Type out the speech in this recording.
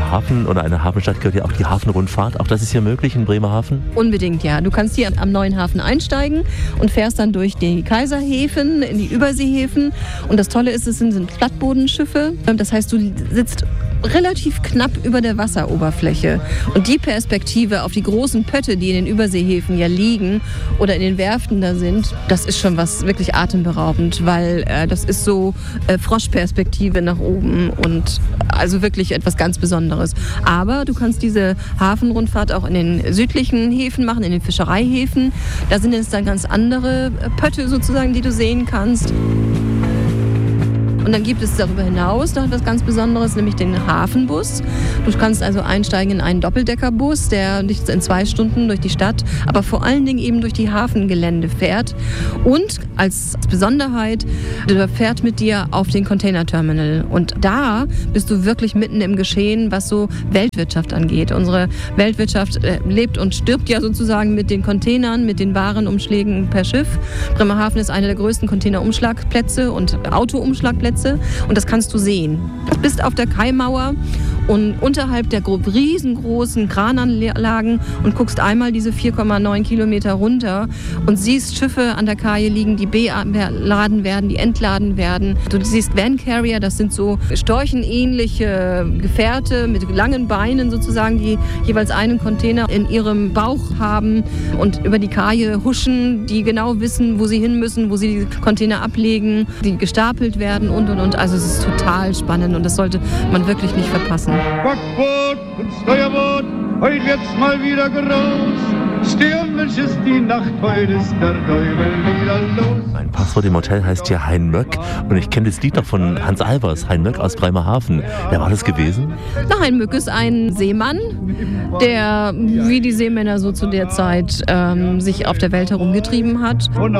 Hafen oder einer Hafenstadt gehört ja auch die Hafenrundfahrt. Auch das ist hier möglich in Bremerhaven? Unbedingt, ja. Du kannst hier am neuen Hafen einsteigen und fährst dann durch die Kaiserhäfen, in die Überseehäfen. Und das Tolle ist, es sind Plattbodenschiffe. Das heißt, du sitzt relativ knapp über der Wasseroberfläche. Und die Perspektive auf die großen Pötte, die in den Überseehäfen ja liegen oder in den Werften da sind, das ist schon was wirklich atemberaubend, weil das ist so Froschperspektive nach oben und also wirklich etwas ganz Besonderes. Aber du kannst diese Hafenrundfahrt auch in den südlichen Häfen machen, in den Fischereihäfen. Da sind es dann ganz andere Pötte sozusagen, die du sehen kannst. Und dann gibt es darüber hinaus noch etwas ganz Besonderes, nämlich den Hafenbus. Du kannst also einsteigen in einen Doppeldeckerbus, der dich in 2 Stunden durch die Stadt, aber vor allen Dingen eben durch die Hafengelände fährt. Und als Besonderheit, der fährt mit dir auf den Containerterminal. Und da bist du wirklich mitten im Geschehen, was so Weltwirtschaft angeht. Unsere Weltwirtschaft lebt und stirbt ja sozusagen mit den Containern, mit den Warenumschlägen per Schiff. Bremerhaven ist einer der größten Containerumschlagplätze und Autoumschlagplätze. Und das kannst du sehen. Du bist auf der Kaimauer und unterhalb der riesengroßen Krananlagen und guckst einmal diese 4,9 Kilometer runter und siehst Schiffe an der Kaje liegen, die beladen werden, die entladen werden. Du siehst Van Carrier, das sind so storchenähnliche Gefährte mit langen Beinen sozusagen, die jeweils einen Container in ihrem Bauch haben und über die Kaje huschen, die genau wissen, wo sie hin müssen, wo sie die Container ablegen, die gestapelt werden und. Also es ist total spannend und das sollte man wirklich nicht verpassen. Backboot und Steuerboot, heute wird's mal wieder groß. Stürmisch ist die Nacht, heute ist der Teufel wieder los. Mein Passwort im Hotel heißt hier Hein Möck und ich kenne das Lied noch von Hans Albers, Hein Möck aus Bremerhaven. Wer war das gewesen? Na, Hein Möck ist ein Seemann, der wie die Seemänner so zu der Zeit sich auf der Welt herumgetrieben hat.